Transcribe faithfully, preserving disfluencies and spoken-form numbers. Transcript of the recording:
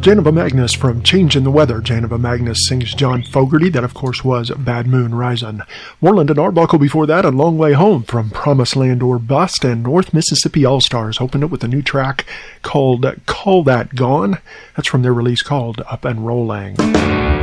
Janova Magnus from Changin' the Weather. Janova Magnus sings John Fogerty. That, of course, was Bad Moon Risin'. Moreland and Arbuckle before that, A Long Way Home from Promised Land or Bust. And North Mississippi All-Stars opened it with a new track called Call That Gone. That's from their release called Up and Rolling.